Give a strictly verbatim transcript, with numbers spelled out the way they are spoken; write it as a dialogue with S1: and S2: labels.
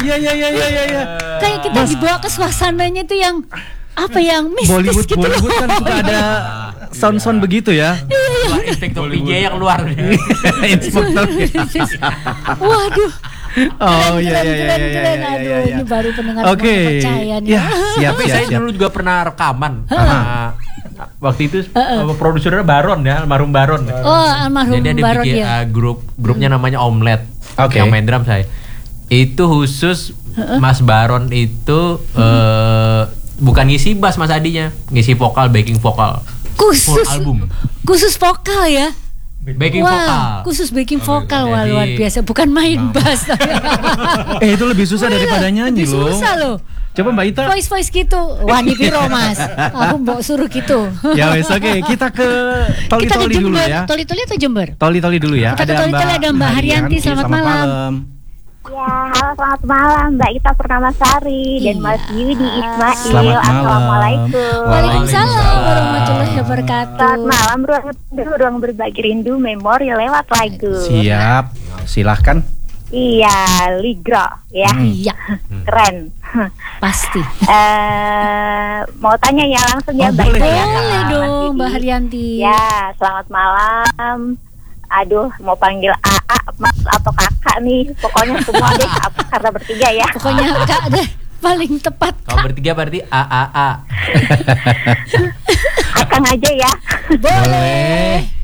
S1: iya iya iya iya iya.
S2: Kayak kita Mas, dibawa ke suasananya itu yang apa yang mistis
S1: Bollywood,
S2: gitu.
S1: Bollywood kan suka ada sound-sound begitu ya.
S3: Wah, Inspektur P J yang keluar.
S1: Inspektur.
S2: Waduh.
S1: Oh iya iya iya
S2: keren,
S1: iya.
S2: keren.
S1: iya,
S2: Aduh,
S1: iya, iya.
S2: ini baru pendengar
S1: Oke.
S2: percaya nih.
S1: Ya, siap,
S3: Tapi
S1: siap,
S3: saya
S1: siap.
S3: dulu juga pernah rekaman. Uh, waktu itu uh, produsernya Baron ya, almarhum Baron.
S2: Oh, almarhum
S3: Jadi dia
S2: Baron
S3: bikin
S2: ya.
S3: uh, grup grupnya namanya Omelet.
S1: Oke.
S3: Yang main drum saya. Itu khusus Mas Baron itu uh, bukan ngisi bass Mas Adinya, ngisi vokal, backing vokal.
S2: Khusus
S3: Full album.
S2: Khusus vokal ya.
S3: Backing
S2: Wah,
S3: vokal.
S2: khusus backing vokal.
S3: Oh,
S2: Wah,
S3: jadi-
S2: luar biasa. Bukan main bass.
S1: Eh itu lebih susah daripada nyanyi
S2: Lebih
S1: loh.
S2: susah loh.
S1: Coba Mbak Ita.
S2: Voice-voice gitu. Wah, ini piro Mas. Aku mau suruh gitu.
S1: Ya wes oke, kita ke
S2: Kita ke
S1: Toli-Toli dulu
S2: Jember.
S1: ya.
S2: Toli-Toli atau Jember?
S1: Toli-Toli dulu ya.
S2: Kita ke Toli-Toli, ada Mbak Haryanti, selamat malam.
S4: Ya, halo selamat malam Mbak Ita Purnamasari dan
S2: Iya.
S4: Mas Yudi Ismail.
S1: Selamat malam.
S4: Assalamualaikum.
S2: Waalaikumsalam warahmatullahi wabarakatuh.
S4: Selamat malam, ruang, ruang berbagi rindu memori lewat lagu.
S1: Siap. Silahkan.
S4: Iya, Ligro ya.
S2: Iya,
S4: Keren.
S2: pasti.
S4: Eh, mau tanya ya langsung ya
S1: Oh,
S4: Mbak
S1: boleh.
S4: Ita ya, sama
S2: Boleh
S4: Mas
S2: dong,
S4: Yudi.
S2: Mbak Haryanti.
S4: Ya, selamat malam. Aduh, mau panggil A A, Mas atau Kakak nih. Pokoknya semua deh apa karena bertiga ya.
S2: Pokoknya Kak deh paling tepat.
S3: Kalau bertiga berarti A A A.
S4: Akang aja ya.
S2: Boleh.